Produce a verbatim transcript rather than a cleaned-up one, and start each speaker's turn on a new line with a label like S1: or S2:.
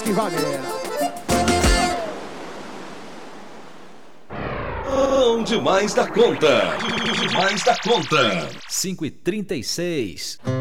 S1: que valer.
S2: Bom demais da conta. Demais da conta.
S3: cinco e trinta e seis.